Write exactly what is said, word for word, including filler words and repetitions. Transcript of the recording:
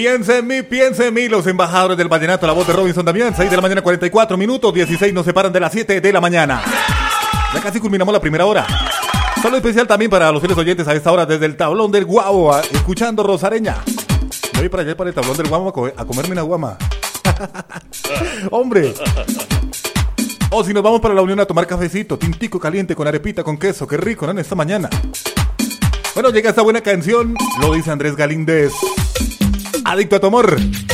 Piensa en mí, piensa en mí, los embajadores del vallenato, la voz de Robinson Damián, seis de la mañana, cuarenta y cuatro minutos, dieciséis nos separan de las siete de la mañana. Ya casi culminamos la primera hora. Saludo especial también para los fieles oyentes a esta hora desde el tablón del Guavo, escuchando Rosareña. Yo voy para allá, para el tablón del Guamo, a, co- a comerme una guama. Hombre. O si nos vamos para la Unión a tomar cafecito, tintico caliente con arepita, con queso, qué rico, ¿no? En esta mañana. Bueno, llega esta buena canción, lo dice Andrés Galíndez. Adicto a tu amor.